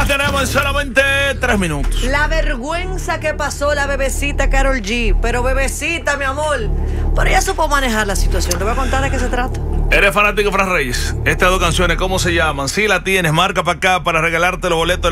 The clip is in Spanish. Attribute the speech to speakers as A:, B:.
A: tenemos en solamente 3 minutos.
B: La vergüenza que pasó la bebecita Karol G. Pero bebecita, mi amor. Pero ella supo manejar la situación. Te voy a contar de qué se trata.
A: Eres fanático de Fran Reyes. Estas dos canciones, ¿cómo se llaman? Si la tienes, marca para acá para regalarte los boletos.